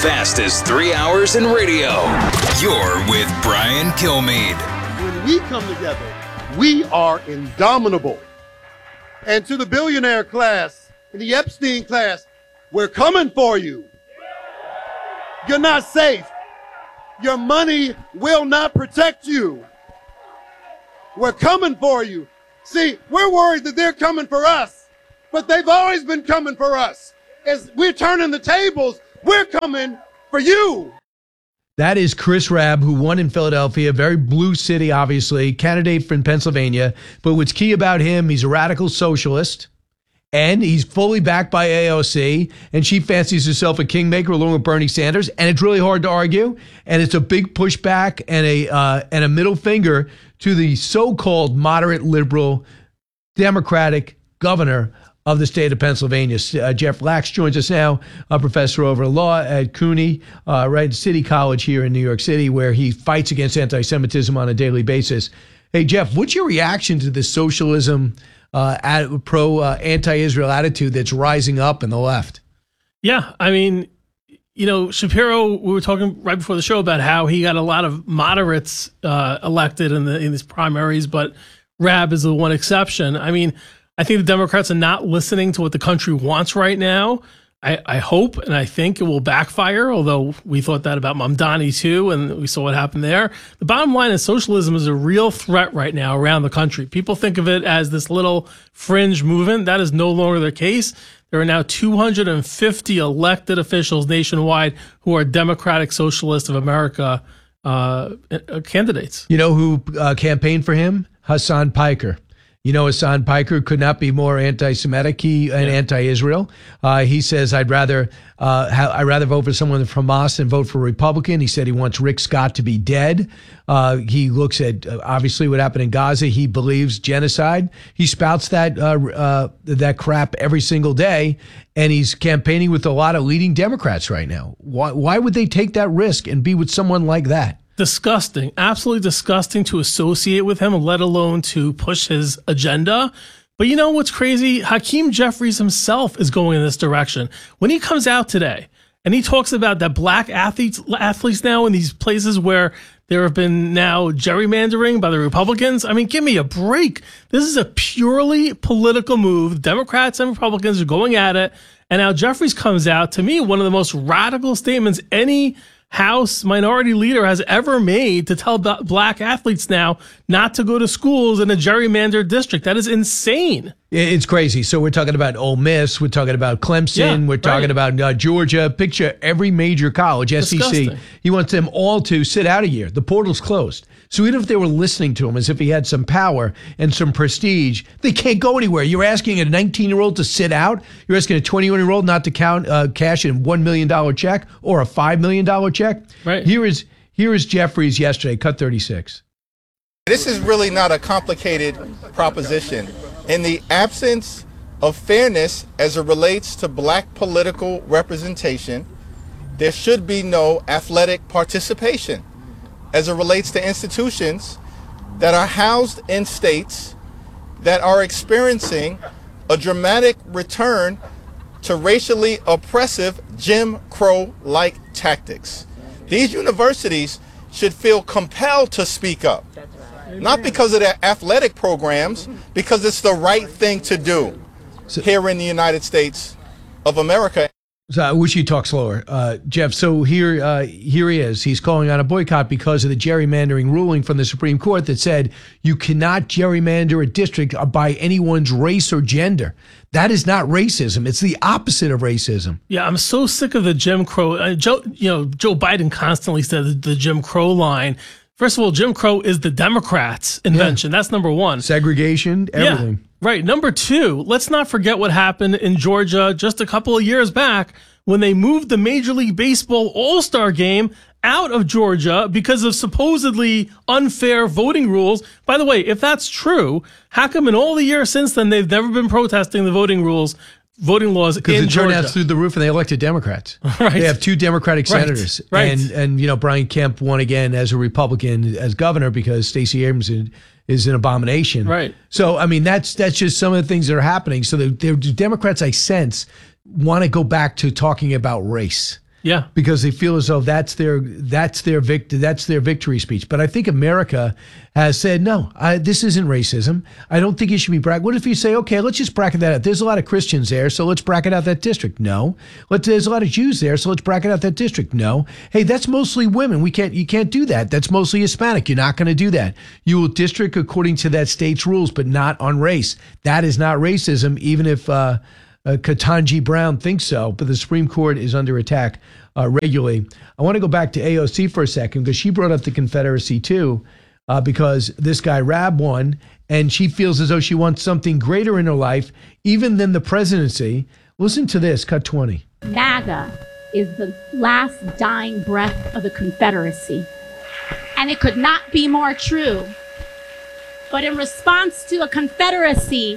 fast as 3 hours in radio. You're with Brian Kilmeade. When we come together, we are indomitable. And to the billionaire class and the Epstein class, we're coming for you. You're not safe. Your money will not protect you. We're coming for you. See, we're worried that they're coming for us, but they've always been coming for us. As we're turning the tables, we're coming for you. That is Chris Rabb, who won in Philadelphia, very blue city, obviously, candidate in Pennsylvania. But what's key about him, he's a radical socialist, and he's fully backed by AOC, and she fancies herself a kingmaker along with Bernie Sanders, and it's really hard to argue, and it's a big pushback and a middle finger to the so-called moderate liberal Democratic governor of the state of Pennsylvania. Jeff Lax joins us now, a professor over law at CUNY, right, City College here in New York City, where he fights against anti-Semitism on a daily basis. Hey, Jeff, what's your reaction to this socialism, anti-Israel attitude that's rising up in the left? Yeah, I mean, you know, Shapiro, we were talking right before the show about how he got a lot of moderates elected in these primaries, but Rabb is the one exception. I mean, I think the Democrats are not listening to what the country wants right now. I hope and I think it will backfire, although we thought that about Mamdani too, and we saw what happened there. The bottom line is socialism is a real threat right now around the country. People think of it as this little fringe movement. That is no longer the case. There are now 250 elected officials nationwide who are Democratic Socialists of America candidates. You know who campaigned for him? Hassan Piker. You know, Hassan Piker could not be more anti-Semitic and anti-Israel. He says, I'd rather vote for someone from Hamas than vote for a Republican. He said he wants Rick Scott to be dead. He looks at, obviously, what happened in Gaza. He believes genocide. He spouts that crap every single day, and he's campaigning with a lot of leading Democrats right now. Why would they take that risk and be with someone like that? Disgusting, absolutely disgusting to associate with him, let alone to push his agenda. But you know what's crazy? Hakeem Jeffries himself is going in this direction. When he comes out today and he talks about that black athletes now in these places where there have been now gerrymandering by the Republicans. I mean, give me a break. This is a purely political move. Democrats and Republicans are going at it. And now Jeffries comes out, to me, one of the most radical statements any House minority leader has ever made to tell black athletes now not to go to schools in a gerrymandered district. That is insane. It's crazy. So we're talking about Ole Miss. We're talking about Clemson. We're talking about Georgia. Picture every major college, Disgusting. SEC. He wants them all to sit out a year. The portal's closed. So even if they were listening to him as if he had some power and some prestige, they can't go anywhere. You're asking a 19-year-old to sit out. You're asking a 21-year-old not to cash in $1 million check or a $5 million check. Right. Here is Jeffries yesterday, cut 36. This is really not a complicated proposition. In the absence of fairness as it relates to black political representation, there should be no athletic participation as it relates to institutions that are housed in states that are experiencing a dramatic return to racially oppressive Jim Crow-like tactics. These universities should feel compelled to speak up. Not because of their athletic programs, because it's the right thing to do here in the United States of America. So I wish you'd talk slower, Jeff. So here he is. He's calling on a boycott because of the gerrymandering ruling from the Supreme Court that said you cannot gerrymander a district by anyone's race or gender. That is not racism. It's the opposite of racism. Yeah, I'm so sick of the Jim Crow. Joe Biden constantly said the Jim Crow line. First of all, Jim Crow is the Democrats' invention. Yeah. That's number one. Segregation, everything. Yeah, right. Number two, let's not forget what happened in Georgia just a couple of years back when they moved the Major League Baseball All-Star game out of Georgia because of supposedly unfair voting rules. By the way, if that's true, how come in all the years since then they've never been protesting the voting laws because in the Georgia? turnout's through the roof and they elected Democrats. Right. They have two Democratic senators. Right. And you know, Brian Kemp won again as a Republican as governor because Stacey Abrams is an abomination. Right. So, I mean, that's just some of the things that are happening. So the Democrats, I sense, want to go back to talking about race. Yeah. Because they feel as though that's their victory speech. But I think America has said, no, this isn't racism. I don't think it should be bracketed. What if you say, okay, let's just bracket that out. There's a lot of Christians there, so let's bracket out that district. No. There's a lot of Jews there, so let's bracket out that district. No. Hey, that's mostly women. You can't do that. That's mostly Hispanic. You're not going to do that. You will district according to that state's rules, but not on race. That is not racism, even if Ketanji Brown thinks so, but the Supreme Court is under attack regularly. I want to go back to AOC for a second because she brought up the Confederacy too, because this guy Raab won, and she feels as though she wants something greater in her life, even than the presidency. Listen to this, cut 20. MAGA is the last dying breath of the Confederacy, and it could not be more true. But in response to a Confederacy,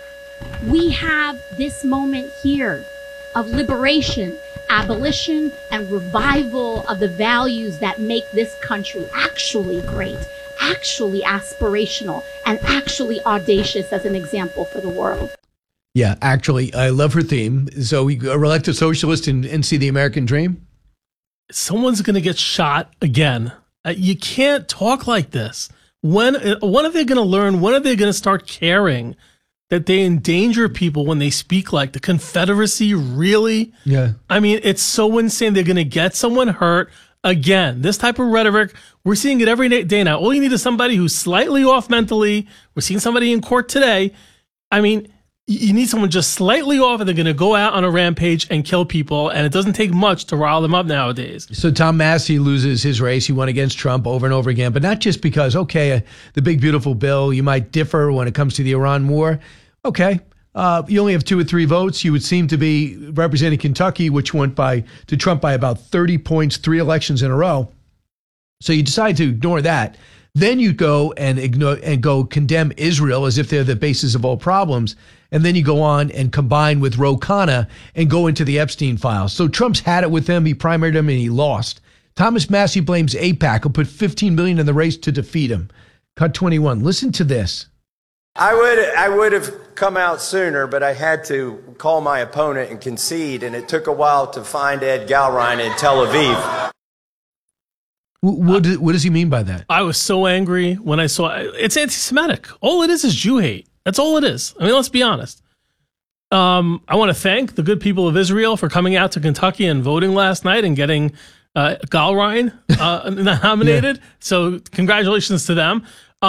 we have this moment here of liberation, abolition, and revival of the values that make this country actually great, actually aspirational, and actually audacious as an example for the world. Yeah, actually, I love her theme. So we elect a socialist and see the American dream? Someone's going to get shot again. You can't talk like this. When are they going to learn? When are they going to start caring that they endanger people when they speak like the Confederacy? Really? Yeah. I mean, it's so insane. They're going to get someone hurt again. This type of rhetoric, we're seeing it every day now. All you need is somebody who's slightly off mentally. We're seeing somebody in court today. I mean, you need someone just slightly off and they're going to go out on a rampage and kill people. And it doesn't take much to rile them up nowadays. So Tom Massey loses his race. He won against Trump over and over again, but not just because, okay, the big, beautiful bill, you might differ when it comes to the Iran war. Okay. You only have 2 or 3 votes. You would seem to be representing Kentucky, which went to Trump by about 30 points, 3 elections in a row. So you decide to ignore that. Then you go and condemn Israel as if they're the basis of all problems. And then you go on and combine with Ro Khanna and go into the Epstein files. So Trump's had it with them. He primaried him and he lost. Thomas Massey blames AIPAC, who put $15 million in the race to defeat him. Cut 21. Listen to this. I would have come out sooner, but I had to call my opponent and concede, and it took a while to find Ed Galrein in Tel Aviv. What does he mean by that? I was so angry when I saw it. It's anti-Semitic. All it is Jew hate. That's all it is. I mean, let's be honest. I want to thank the good people of Israel for coming out to Kentucky and voting last night and getting Galrein nominated. Yeah. So congratulations to them.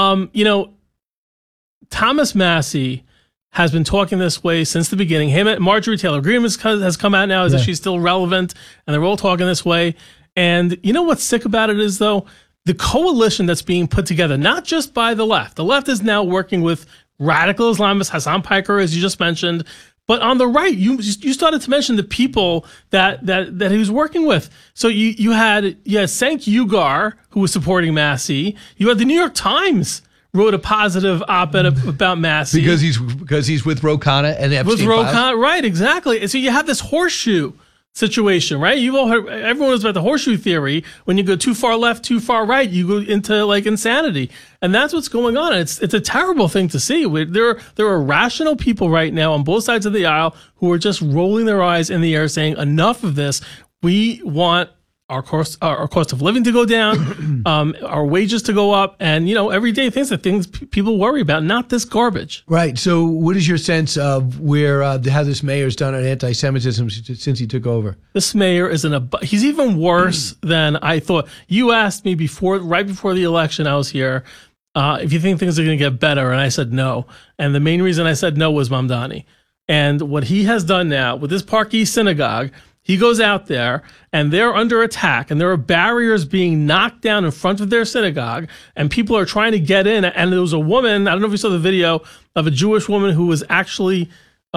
Thomas Massey has been talking this way since the beginning. Marjorie Taylor Greene has come out now as if she's still relevant, and they're all talking this way. And you know what's sick about it is, though, the coalition that's being put together, not just by the left. The left is now working with radical Islamists, Hassan Piker, as you just mentioned. But on the right, you started to mention the people that he was working with. So you had Cenk Uygur, who was supporting Massey. You had the New York Times wrote a positive op-ed about Massey because he's with Ro Khanna and Epstein with Ro Khanna, right? Exactly. And so you have this horseshoe situation, right? You've all heard, everyone knows about the horseshoe theory. When you go too far left, too far right, you go into like insanity, and that's what's going on. It's a terrible thing to see. There are rational people right now on both sides of the aisle who are just rolling their eyes in the air, saying, "Enough of this. We want our cost of living to go down, our wages to go up, and everyday things people worry about, not this garbage." Right. So, what is your sense of how this mayor's done on anti-Semitism since he took over? This mayor he's even worse than I thought. You asked me right before the election, I was here, if you think things are going to get better, and I said no. And the main reason I said no was Mamdani, and what he has done now with this Park East synagogue. He goes out there, and they're under attack, and there are barriers being knocked down in front of their synagogue, and people are trying to get in. And there was a woman, I don't know if you saw the video, of a Jewish woman who was actually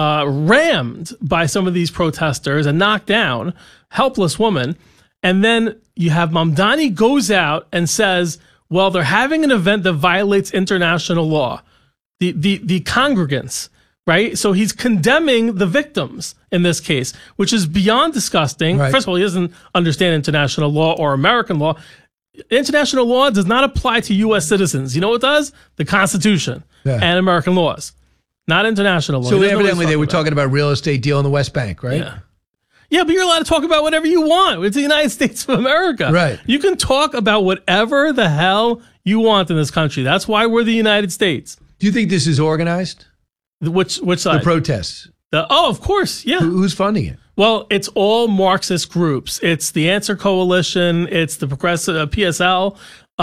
rammed by some of these protesters and knocked down, helpless woman. And then you have Mamdani goes out and says, well, they're having an event that violates international law. The congregants. Right. So he's condemning the victims in this case, which is beyond disgusting. Right. First of all, he doesn't understand international law or American law. International law does not apply to U.S. citizens. You know what it does? The Constitution and American laws, not international law. So evidently they were talking about a real estate deal in the West Bank, right? Yeah. Yeah, but you're allowed to talk about whatever you want. It's the United States of America. Right. You can talk about whatever the hell you want in this country. That's why we're the United States. Do you think this is organized? Which side? The protests. Of course, yeah. Who's funding it? Well, it's all Marxist groups. It's the Answer Coalition. It's the Progressive PSL.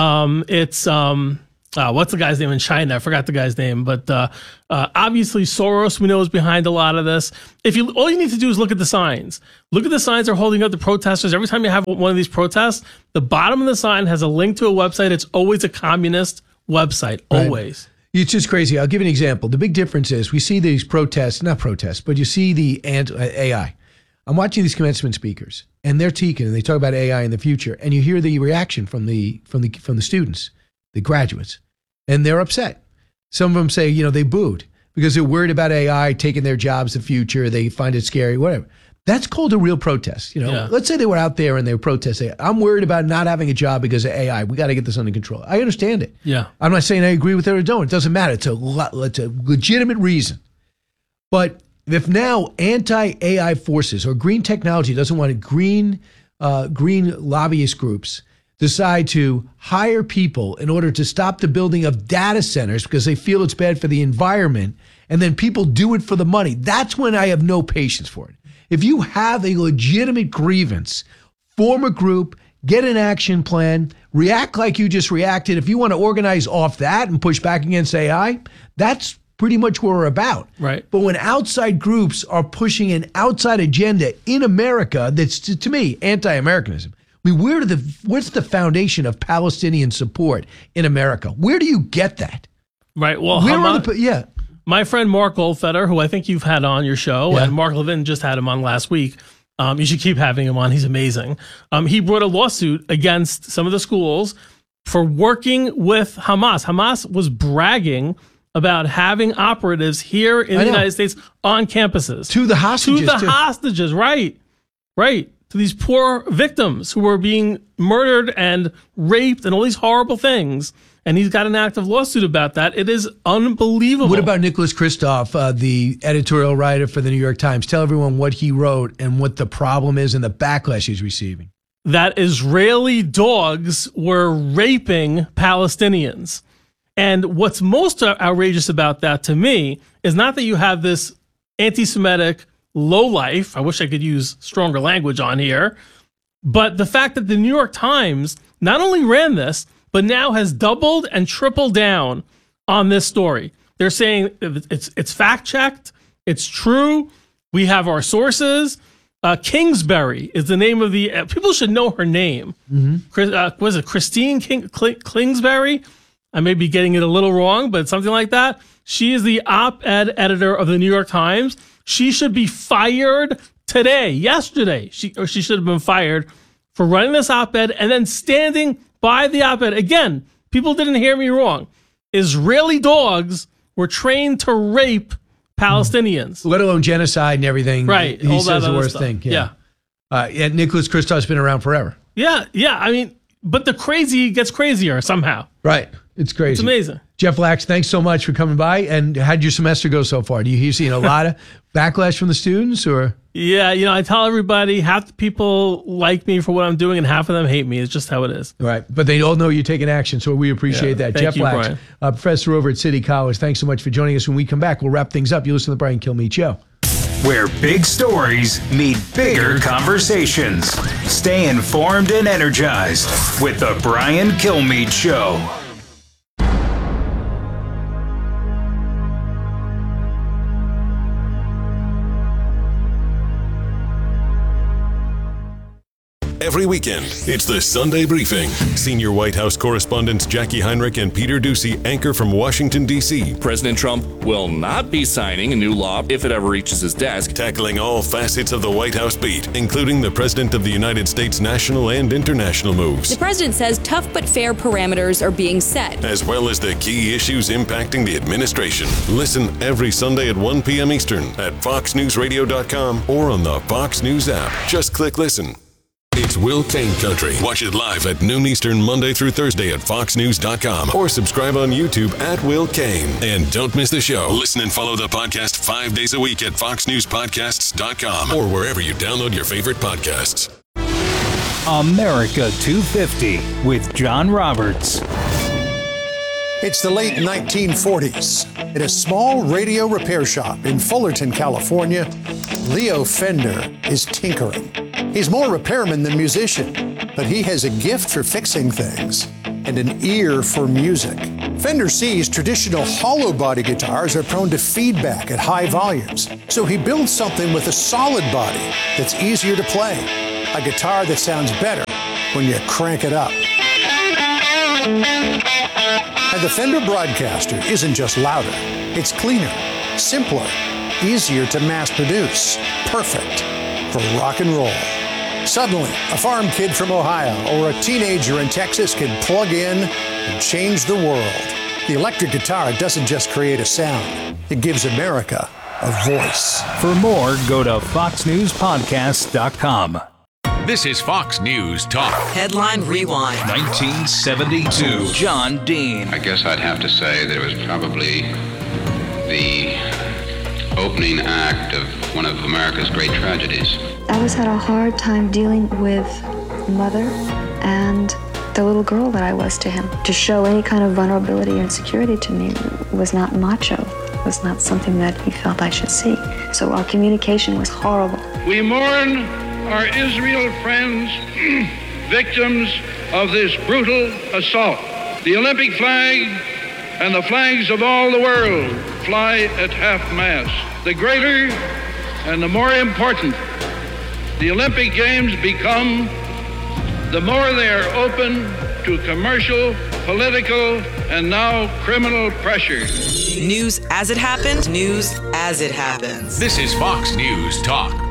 What's the guy's name in China? I forgot the guy's name, but obviously Soros, we know, is behind a lot of this. All you need to do is look at the signs. Look at the signs they're holding up the protesters. Every time you have one of these protests, the bottom of the sign has a link to a website. It's always a communist website, always. Right. It's just crazy. I'll give you an example. The big difference is we see these not protests, but you see the AI. I'm watching these commencement speakers, and they're teaching, and they talk about AI in the future, and you hear the reaction from the students, the graduates, and they're upset. Some of them say, they booed because they're worried about AI taking their jobs in the future. They find it scary, whatever. That's called a real protest. Yeah. Let's say they were out there and they were protesting. I'm worried about not having a job because of AI. We got to get this under control. I understand it. Yeah. I'm not saying I agree with it or don't. It doesn't matter. It's a legitimate reason. But if now anti-AI forces or green technology doesn't want green lobbyist groups decide to hire people in order to stop the building of data centers because they feel it's bad for the environment, and then people do it for the money, that's when I have no patience for it. If you have a legitimate grievance, form a group, get an action plan, react like you just reacted. If you want to organize off that and push back against AI, that's pretty much what we're about. Right. But when outside groups are pushing an outside agenda in America that's, to me, anti-Americanism, I mean, what's the foundation of Palestinian support in America? Where do you get that? Right. Well, my friend Mark Goldfeder, who I think you've had on your show, and Mark Levin just had him on last week. You should keep having him on. He's amazing. He brought a lawsuit against some of the schools for working with Hamas. Hamas was bragging about having operatives here in the United States on campuses. To the hostages. Hostages, right. Right. To these poor victims who were being murdered and raped and all these horrible things. And he's got an active lawsuit about that. It is unbelievable. What about Nicholas Kristof, the editorial writer for the New York Times? Tell everyone what he wrote and what the problem is and the backlash he's receiving. That Israeli dogs were raping Palestinians. And what's most outrageous about that to me is not that you have this anti-Semitic lowlife, I wish I could use stronger language on here, but the fact that the New York Times not only ran this, but now has doubled and tripled down on this story. They're saying it's fact-checked, it's true, we have our sources. Kingsbury is the name of the, people should know her name. Mm-hmm. Was it Christine Kingsbury? I may be getting it a little wrong, but something like that. She is the op-ed editor of the New York Times. She should be fired yesterday. She should have been fired for running this op-ed and then standing by the op-ed. Again, people didn't hear me wrong. Israeli dogs were trained to rape Palestinians. Let alone genocide and everything. Right. He says the worst thing. Yeah. And Nicholas Kristof's been around forever. Yeah. I mean, but the crazy gets crazier somehow. Right. It's crazy. It's amazing. Jeff Lax, thanks so much for coming by. And how'd your semester go so far? Do you see a lot of backlash from the students, or? Yeah, I tell everybody half the people like me for what I'm doing and half of them hate me. It's just how it is. Right. But they all know you're taking action, so we appreciate that. Thank Jeff you, Lax, professor over at City College, thanks so much for joining us. When we come back, we'll wrap things up. You listen to the Brian Kilmeade Show. Where big stories meet bigger conversations. Stay informed and energized with the Brian Kilmeade Show. Every weekend, it's the Sunday Briefing. Senior White House correspondents Jackie Heinrich and Peter Doocy anchor from Washington, D.C. President Trump will not be signing a new law if it ever reaches his desk. Tackling all facets of the White House beat, including the President of the United States' national and international moves. The president says tough but fair parameters are being set, as well as the key issues impacting the administration. Listen every Sunday at 1 p.m. Eastern at foxnewsradio.com or on the Fox News app. Just click listen. It's Will Kane Country. Watch it live at noon Eastern Monday through Thursday at foxnews.com or subscribe on YouTube at Will Kane. And don't miss the show. Listen and follow the podcast 5 days a week at foxnewspodcasts.com or wherever you download your favorite podcasts. America 250 with John Roberts. It's the late 1940s. At a small radio repair shop in Fullerton, California, Leo Fender is tinkering. He's more repairman than musician, but he has a gift for fixing things and an ear for music. Fender sees traditional hollow body guitars are prone to feedback at high volumes, so he builds something with a solid body that's easier to play, a guitar that sounds better when you crank it up. And the Fender Broadcaster isn't just louder, it's cleaner, simpler, easier to mass produce, perfect for rock and roll. Suddenly, a farm kid from Ohio or a teenager in Texas can plug in and change the world. The electric guitar doesn't just create a sound, it gives America a voice. For more, go to foxnewspodcasts.com. This is Fox News Talk. Headline Rewind. 1972. John Dean. I guess I'd have to say that it was probably the opening act of one of America's great tragedies. I always had a hard time dealing with Mother and the little girl that I was to him. To show any kind of vulnerability or insecurity to me was not macho. It was not something that he felt I should see. So our communication was horrible. We mourn our Israel friends, victims of this brutal assault. The Olympic flag and the flags of all the world fly at half-mast. The greater and the more important the Olympic Games become, the more they are open to commercial, political, and now criminal pressure. News as it happened, news as it happens. This is Fox News Talk.